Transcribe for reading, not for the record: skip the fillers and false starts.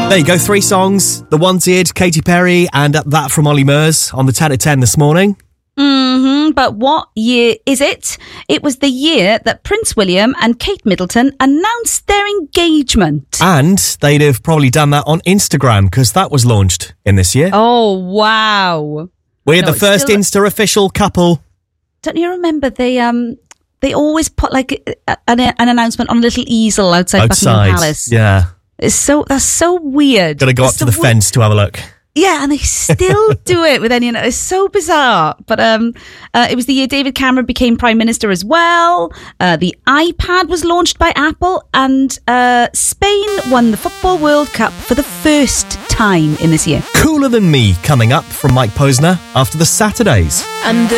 There you go, 3 songs. The Wanted, Katy Perry, and that from Ollie Murs on the 10 at 10 this morning. But what year is it? It was the year that Prince William and Kate Middleton announced their engagement. And they'd have probably done that on Instagram because that was launched in this year. Oh, wow. We're the first Insta official couple. Don't you remember they always put like an announcement on a little easel outside Buckingham Palace? Yeah. That's so weird. Got to go up to the fence to have a look. Yeah, and they still do it with any. It's so bizarre. But it was the year David Cameron became Prime Minister as well. The iPad was launched by Apple, and Spain won the Football World Cup for the first time in this year. Cooler Than Me coming up from Mike Posner after the Saturdays. And